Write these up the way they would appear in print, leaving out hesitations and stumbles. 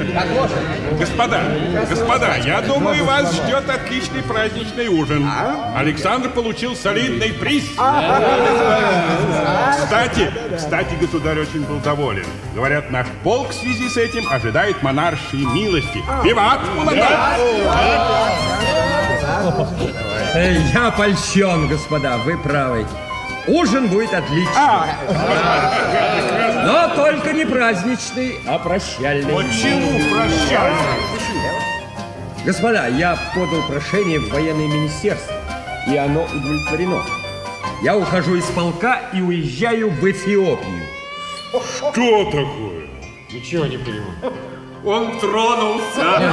Господа, я думаю, вас ждет отличный праздничный ужин. Александр получил солидный приз. Кстати, государь очень был доволен. Говорят, наш полк в связи с этим ожидает монаршей милости. Виват, молода! Я польщен, господа, вы правы. Ужин будет отличный. Но только не праздничный, а прощальный. Почему прощальный? Господа, я подал прошение в военное министерство, и оно удовлетворено. Я ухожу из полка и уезжаю в Эфиопию. Что такое? Ничего не понимаю. Он тронулся.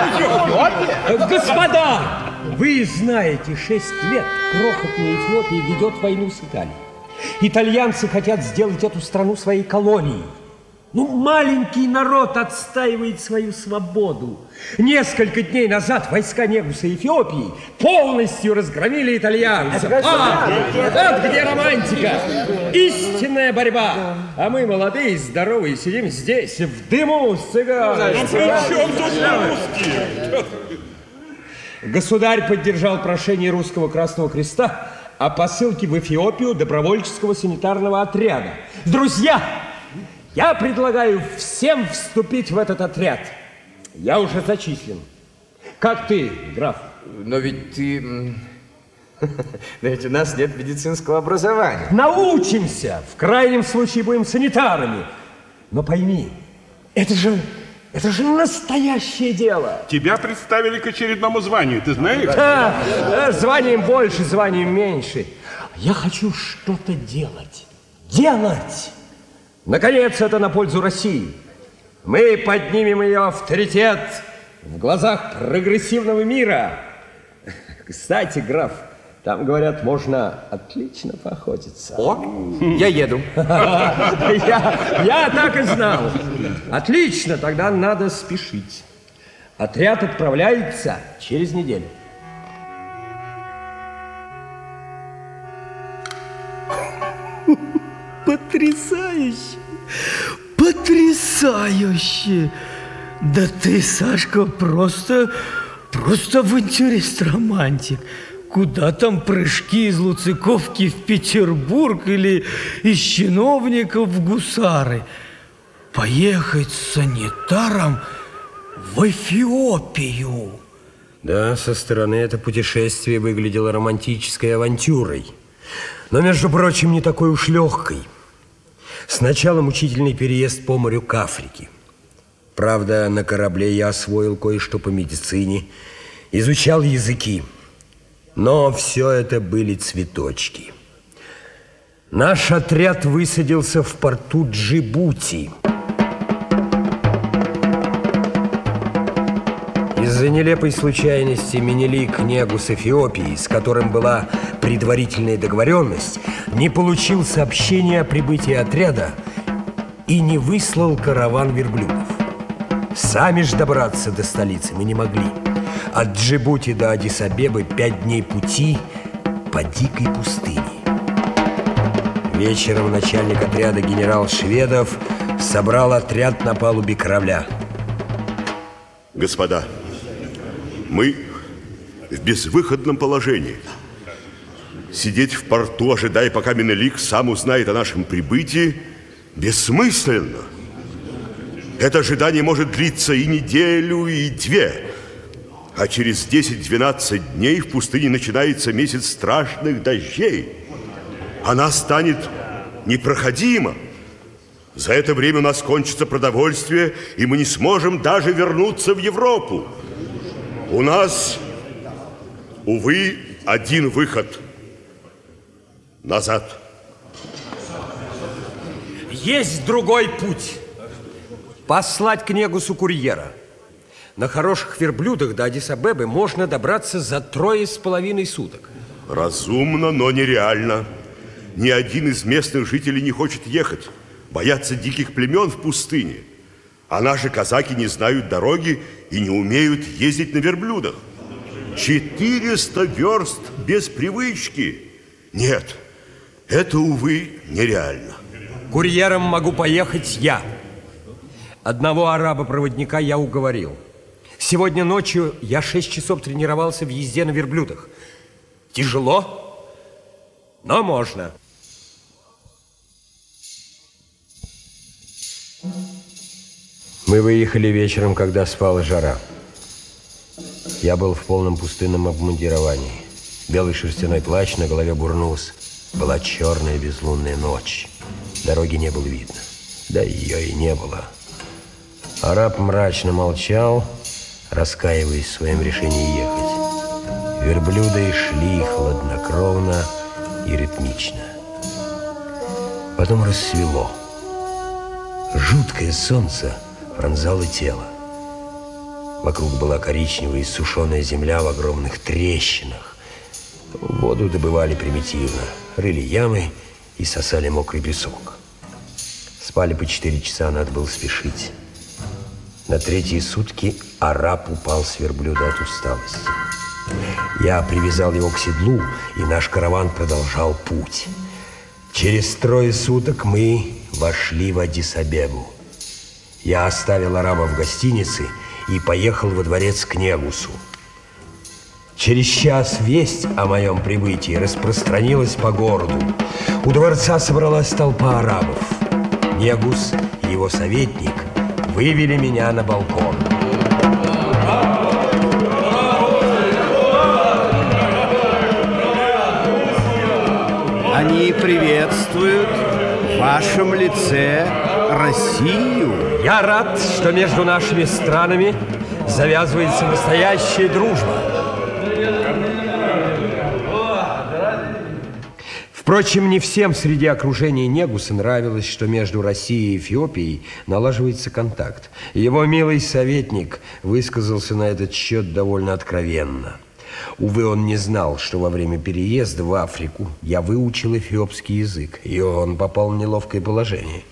Господа, вы знаете, 6 лет крохотная Эфиопия ведет войну с Италией. Итальянцы хотят сделать эту страну своей колонией. Маленький народ отстаивает свою свободу. Несколько дней назад войска Негуса Эфиопии полностью разгромили итальянцев. Вот где романтика, истинная борьба. А мы, молодые, здоровые, сидим здесь, в дыму с сигарой. Государь поддержал прошение Русского Красного Креста о посылке в Эфиопию добровольческого санитарного отряда. Друзья, я предлагаю всем вступить в этот отряд. Я уже зачислен. Как ты, граф? Но ведь ты... Но ведь у нас нет медицинского образования. Научимся. В крайнем случае будем санитарами. Но пойми, это же настоящее дело. Тебя представили к очередному званию, ты знаешь? Званием больше, званием меньше. Я хочу что-то делать. Наконец, это на пользу России. Мы поднимем ее авторитет в глазах прогрессивного мира. Кстати, граф, там, говорят, можно отлично поохотиться. О, я еду. Я так и знал. Отлично, тогда надо спешить. Отряд отправляется через неделю. Потрясающе! Потрясающе! Да ты, Сашка, просто авантюрист-романтик. Куда там прыжки из Луциковки в Петербург или из чиновников в гусары? Поехать с санитаром в Эфиопию. Да, со стороны это путешествие выглядело романтической авантюрой. Но, между прочим, не такой уж легкой. Сначала мучительный переезд по морю к Африке. Правда, на корабле я освоил кое-что по медицине, изучал языки. Но все это были цветочки. Наш отряд высадился в порту Джибути. Из-за нелепой случайности Менелик Негус Эфиопии, с которым была предварительная договоренность, не получил сообщения о прибытии отряда и не выслал караван верблюдов. Сами же добраться до столицы мы не могли. От Джибути до Аддис-Абебы 5 дней пути по дикой пустыне. Вечером начальник отряда генерал Шведов собрал отряд на палубе корабля. Господа, мы в безвыходном положении. Сидеть в порту, ожидая, пока Менелик сам узнает о нашем прибытии, бессмысленно. Это ожидание может длиться и неделю, и 2. А через 10-12 дней в пустыне начинается месяц страшных дождей. Она станет непроходима. За это время у нас кончится продовольствие, и мы не сможем даже вернуться в Европу. У нас, увы, один выход – назад. Есть другой путь. Послать к Негусу курьера. На хороших верблюдах до Аддис-Абебы можно добраться за 3,5 суток. Разумно, но нереально. Ни один из местных жителей не хочет ехать. Боятся диких племен в пустыне. А наши казаки не знают дороги и не умеют ездить на верблюдах. 400 верст без привычки. Нет, это, увы, нереально. Курьером могу поехать я. Одного араба-проводника я уговорил. Сегодня ночью я 6 часов тренировался в езде на верблюдах. Тяжело, но можно. Мы выехали вечером, когда спала жара. Я был в полном пустынном обмундировании. Белый шерстяной плащ, на голове бурнус. Была черная безлунная ночь. Дороги не было видно. Да ее и не было. Араб мрачно молчал, раскаиваясь в своем решении ехать. Верблюды шли хладнокровно и ритмично. Потом рассвело. Жуткое солнце пронзало тело. Вокруг была коричневая иссушенная земля в огромных трещинах. Воду добывали примитивно. Рыли ямы и сосали мокрый песок. Спали по 4 часа, надо было спешить. На 3-е сутки араб упал с верблюда от усталости. Я привязал его к седлу, и наш караван продолжал путь. Через 3 суток мы вошли в Аддис-Абебу. Я оставил араба в гостинице и поехал во дворец к Негусу. Через час весть о моем прибытии распространилась по городу. У дворца собралась толпа арабов. Негус и его советник вывели меня на балкон. Они приветствуют в вашем лице Россию. Я рад, что между нашими странами завязывается настоящая дружба. Впрочем, не всем среди окружения Негуса нравилось, что между Россией и Эфиопией налаживается контакт. Его милый советник высказался на этот счет довольно откровенно. Увы, он не знал, что во время переезда в Африку я выучил эфиопский язык, и он попал в неловкое положение.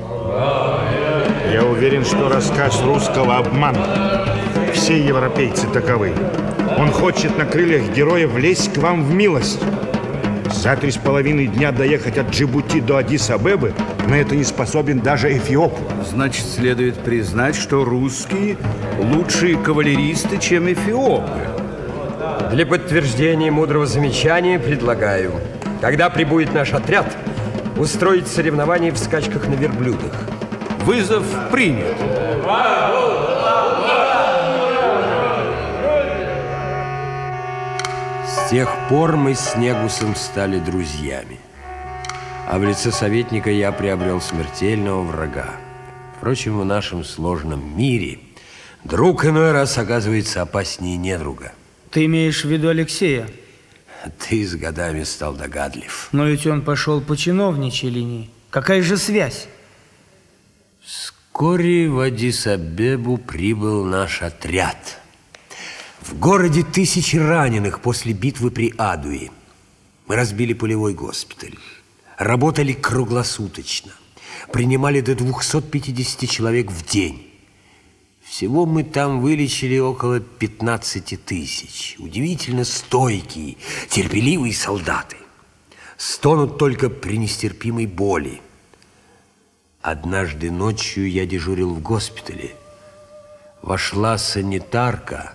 Я уверен, что рассказ русского обман. Все европейцы таковы. Он хочет на крыльях героя влезть к вам в милость. За 3,5 дня доехать от Джибути до Аддис-Абебы на это не способен даже эфиоп. Значит, следует признать, что русские лучшие кавалеристы, чем эфиопы. Для подтверждения мудрого замечания предлагаю, когда прибудет наш отряд, устроить соревнования в скачках на верблюдах. Вызов принят. С тех пор мы с Негусом стали друзьями. А в лице советника я приобрел смертельного врага. Впрочем, в нашем сложном мире друг иной раз оказывается опаснее недруга. Ты имеешь в виду Алексея? Ты с годами стал догадлив. Но ведь он пошел по чиновничьей линии. Какая же связь? Вскоре в Аддис-Абебу прибыл наш отряд. В городе 1000 раненых после битвы при Адуе. Мы разбили полевой госпиталь. Работали круглосуточно. Принимали до 250 человек в день. Всего мы там вылечили около 15 000. Удивительно стойкие, терпеливые солдаты. Стонут только при нестерпимой боли. Однажды ночью я дежурил в госпитале. Вошла санитарка.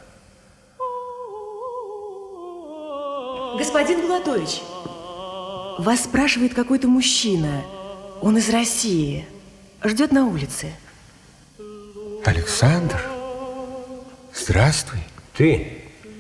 Господин Булатович, вас спрашивает какой-то мужчина. Он из России. Ждет на улице. Александр, здравствуй. Ты?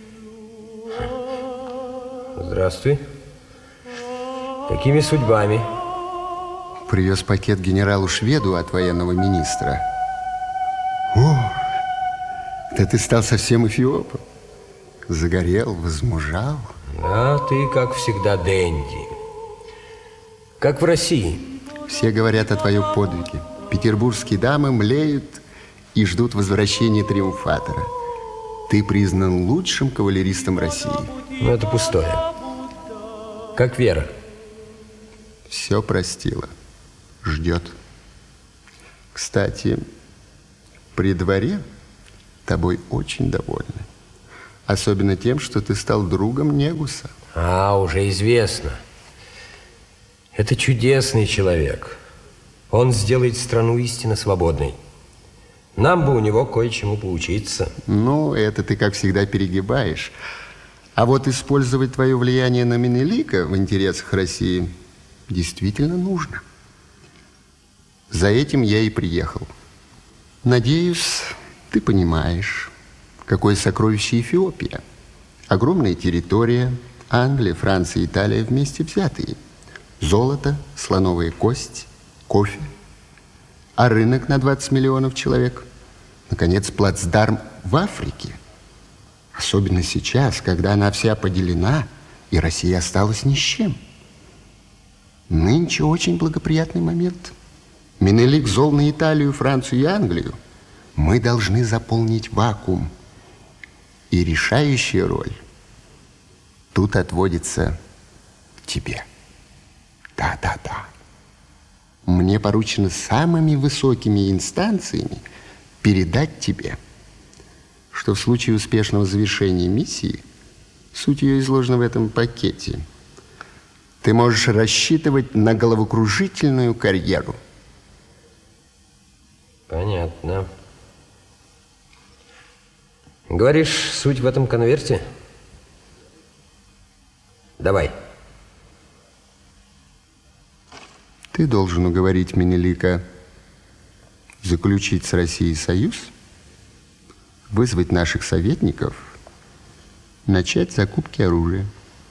Здравствуй. Какими судьбами? Привез пакет генералу-шведу от военного министра. О, да ты стал совсем эфиопом. Загорел, возмужал. А ты, как всегда, денди. Как в России. Все говорят о твоем подвиге. Петербургские дамы млеют и ждут возвращения триумфатора. Ты признан лучшим кавалеристом России. Но это пустое. Как Вера. Все простила. Ждет. Кстати, при дворе тобой очень довольны. Особенно тем, что ты стал другом Негуса. А, уже известно. Это чудесный человек. Он сделает страну истинно свободной. Нам бы у него кое-чему поучиться. Ну, это ты, как всегда, перегибаешь. А вот использовать твое влияние на Менелика в интересах России действительно нужно. За этим я и приехал. Надеюсь, ты понимаешь, какое сокровище Эфиопия. Огромная территория, Англия, Франция, Италия вместе взятые. Золото, слоновая кость, кофе. А рынок на 20 миллионов человек. Наконец, плацдарм в Африке. Особенно сейчас, когда она вся поделена, и Россия осталась ни с чем. Нынче очень благоприятный момент. Менелик зол на Италию, Францию и Англию. Мы должны заполнить вакуум. И решающая роль тут отводится тебе. Да. Мне поручено самыми высокими инстанциями передать тебе, что в случае успешного завершения миссии, суть ее изложена в этом пакете, ты можешь рассчитывать на головокружительную карьеру. Понятно. Говоришь, суть в этом конверте? Давай. Ты должен уговорить Менелика заключить с Россией союз, вызвать наших советников, начать закупки оружия.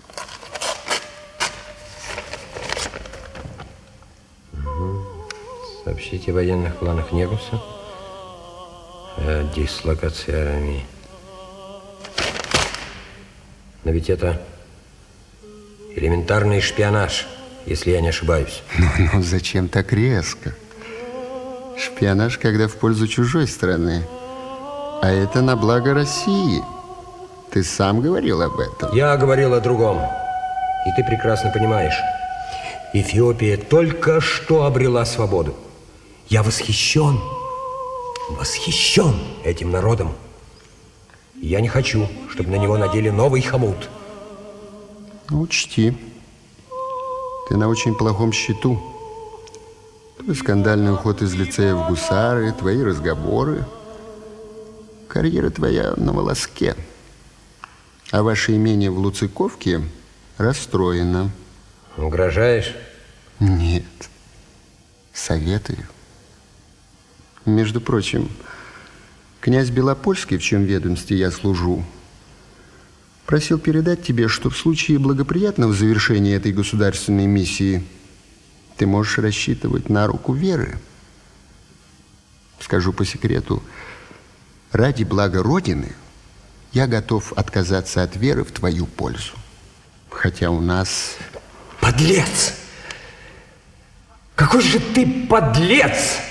Сообщите о военных планах Негуса, о дислокации армии. Но ведь это элементарный шпионаж, если я не ошибаюсь. Ну, зачем так резко? Шпионаж, когда в пользу чужой страны. А это на благо России. Ты сам говорил об этом. Я говорил о другом. И ты прекрасно понимаешь. Эфиопия только что обрела свободу. Я восхищен этим народом. Я не хочу, чтобы на него надели новый хомут. Учти, ты на очень плохом счету. Твой скандальный уход из лицея в гусары, твои разговоры. Карьера твоя на волоске. А ваше имение в Луциковке расстроено. Угрожаешь? Нет. Советую. Между прочим, князь Белопольский, в чьем ведомстве я служу, просил передать тебе, что в случае благоприятного завершения этой государственной миссии ты можешь рассчитывать на руку веры. Скажу по секрету, ради блага Родины я готов отказаться от веры в твою пользу. Хотя у нас... Подлец! Какой же ты подлец!